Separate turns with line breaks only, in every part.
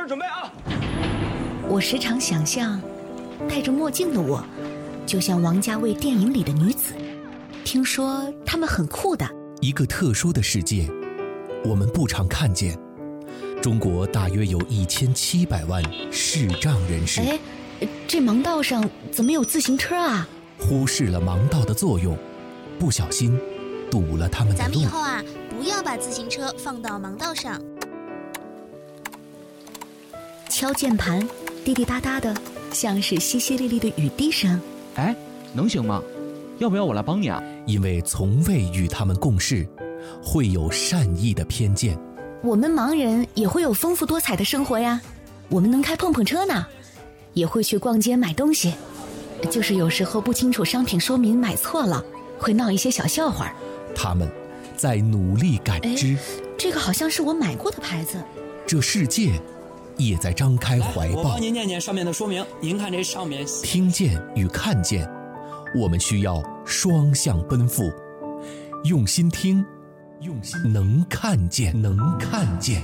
人准备啊！
我时常想象，戴着墨镜的我，就像王家卫电影里的女子。听说她们很酷的。
一个特殊的世界，我们不常看见。中国大约有1700万视障人士。
哎，这盲道上怎么有自行车啊？
忽视了盲道的作用，不小心堵了他们的路。
咱们以后啊，不要把自行车放到盲道上。
敲键盘，滴滴答答的，像是淅淅沥沥的雨滴声。
哎，能行吗？要不要我来帮你啊？
因为从未与他们共事，会有善意的偏见。
我们盲人也会有丰富多彩的生活呀，我们能开碰碰车呢，也会去逛街买东西，就是有时候不清楚商品说明买错了，会闹一些小笑话。
他们在努力感知。
这个好像是我买过的牌子。
这世界也在张开怀抱。
我帮您念念上面的说明，您看这上面。
听见与看见，我们需要双向奔赴，用心听，用心能看见，能看见。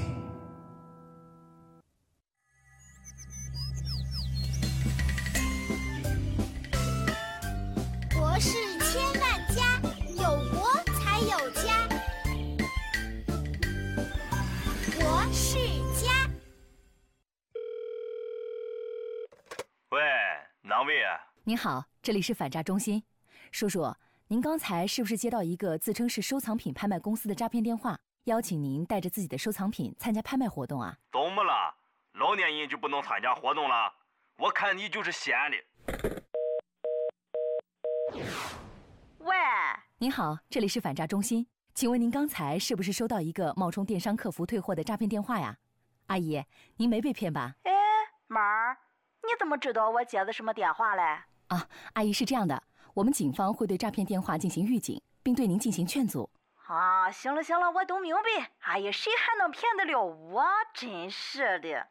国事千万家，有国才有家。国事家。
喂，哪位啊？
您好，这里是反诈中心。叔叔，您刚才是不是接到一个自称是收藏品拍卖公司的诈骗电话，邀请您带着自己的收藏品参加拍卖活动啊？
怎么了？老年人就不能参加活动了？我看你就是闲的。
喂，您好，这里是反诈中心，请问您刚才是不是收到一个冒充电商客服退货的诈骗电话呀？阿姨，您没被骗吧？
哎，妹儿，你怎么知道我接的什么电话嘞？
啊，阿姨是这样的，我们警方会对诈骗电话进行预警，并对您进行劝阻。
啊，行了行了，我都明白。哎呀，谁还能骗得了我？真是的。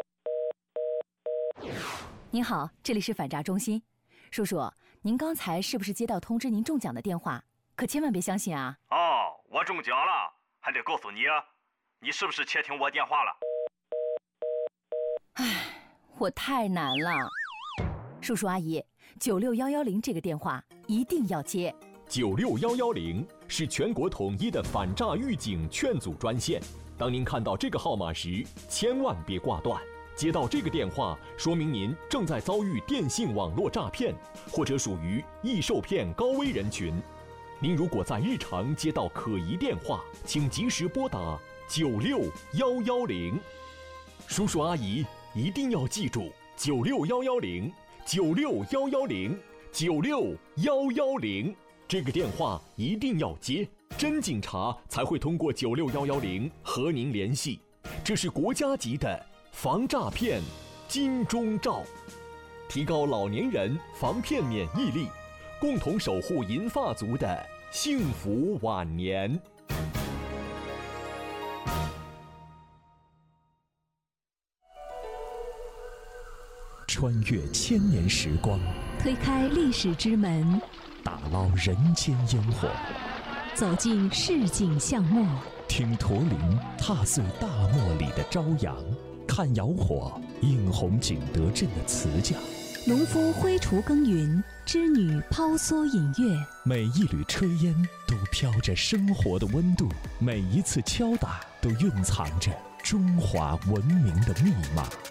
您好，这里是反诈中心，叔叔，您刚才是不是接到通知您中奖的电话？可千万别相信啊！
哦，我中奖了，还得告诉你啊，你是不是窃听我电话了？
唉，我太难了。叔叔阿姨，96110这个电话一定要接。
96110是全国统一的反诈预警劝阻专线。当您看到这个号码时，千万别挂断。接到这个电话，说明您正在遭遇电信网络诈骗，或者属于易受骗高危人群。您如果在日常接到可疑电话，请及时拨打96110。叔叔阿姨一定要记住96110，96110，96110，这个电话一定要接，真警察才会通过96110和您联系。这是国家级的防诈骗金钟罩，提高老年人防骗免疫力，共同守护银发族的幸福晚年。
穿越千年时光，
推开历史之门，
打捞人间烟火，
走进市井巷陌，
听驼铃踏碎大漠里的朝阳，看窑火映红景德镇的瓷匠，
农夫挥锄耕耘，织女抛梭饮月。
每一缕炊烟都飘着生活的温度，每一次敲打都蕴藏着中华文明的密码。